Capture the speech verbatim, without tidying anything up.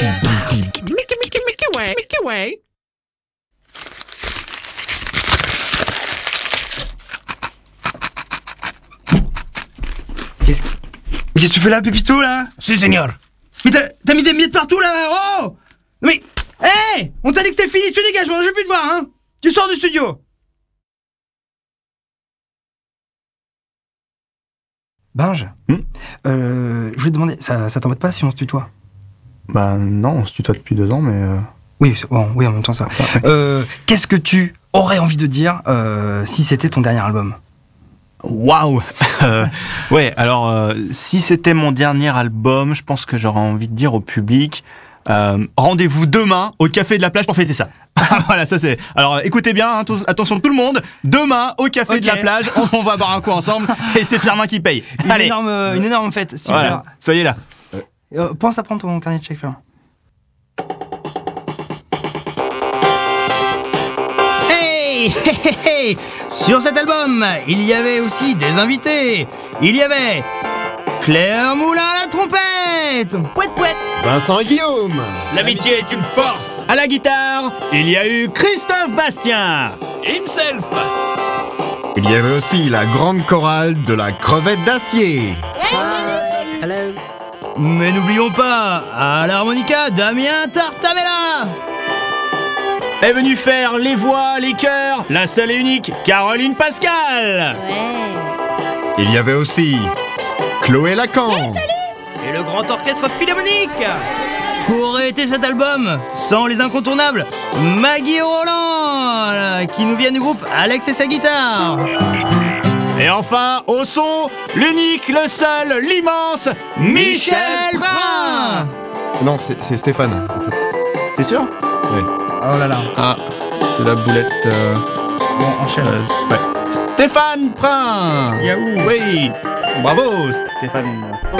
Mickey, Mickey, Mickey way, Mickey way. Qu'est-ce Qu'est-ce que tu fais là, Pépito, là? Si, señor. Mais t'as, t'as mis des miettes partout, là! Oh! Mais, hé hey, on t'a dit que c'était fini, tu dégages, moi, je veux plus te voir, hein! Tu sors du studio! Binge, hmm euh, je voulais te demander, ça, ça t'embête pas si on se tutoie? Bah non, on se tutoie depuis deux ans, mais... Euh... Oui, c'est, bon, oui, en même temps ça. euh, qu'est-ce que tu aurais envie de dire euh, si c'était ton dernier album? Waouh. euh, Ouais, alors, euh, si c'était mon dernier album, je pense que j'aurais envie de dire au public... Euh, rendez-vous demain au Café de la Plage pour fêter ça. Voilà, ça c'est. Alors écoutez bien, hein, tous, attention tout le monde. Demain au Café okay. de la Plage, on, on va boire un coup ensemble et c'est Firmin qui paye. Une Allez, énorme, une énorme fête. Super. Voilà, soyez là. Euh, pense à prendre ton carnet de chèques, Firmin. Hey, hey, hey, hey. Sur cet album, il y avait aussi des invités. Il y avait Claire Moulin à la trompette. Pouet, pouet. Vincent et Guillaume. L'amitié est une force. À la guitare, il y a eu Christophe Bastien. Himself. Il y avait aussi la grande chorale de la crevette d'acier. Hello. Mais n'oublions pas, à l'harmonica, Damien Tartamella. Est venu faire les voix, les chœurs, la seule et unique Caroline Pascal. Ouais. Il y avait aussi Chloé Lacan. Hey, salut. Et le grand orchestre philharmonique. Qu'aurait été cet album sans les incontournables Maggie et Roland, qui nous viennent du groupe Alex et sa guitare. Et enfin, au son, l'unique, le seul, l'immense Michel Prin. Non, c'est, c'est Stéphane. En fait. T'es sûr? Oui. Oh là là. Ah, c'est la boulette. Euh... Bon, enchaîne. Euh, ouais. Stéphane Prin. Yahoo. Oui, bravo Stéphane.